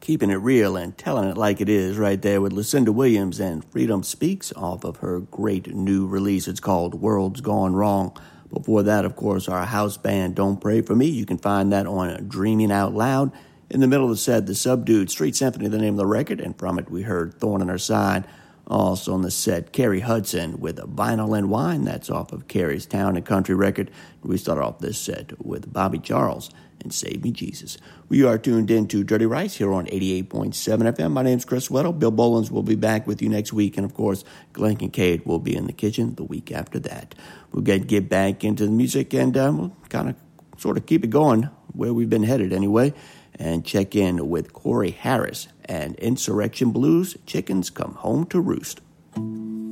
keeping it real and telling it like it is right there with Lucinda Williams and Freedom Speaks off of her great new release. It's called World's Gone Wrong. Before that, of course, our house band Don't Pray For Me. You can find that on Dreaming Out Loud. In the middle of the set, the Subdued Street Symphony, the name of the record, and from it we heard Thorn in Her Side. Also on the set, Carrie Hudson with Vinyl and Wine. That's off of Carrie's Town and Country record. We start off this set with Bobby Charles and Save Me Jesus. We are tuned in to Dirty Rice here on 88.7 FM. My name's Chris Weddle. Bill Bolins will be back with you next week. And, of course, Glenn Kincaid will be in the kitchen the week after that. We'll get back into the music and we'll kind of sort of keep it going where we've been headed anyway. And check in with Corey Harris and Insurrection Blues. Chickens Come Home to Roost.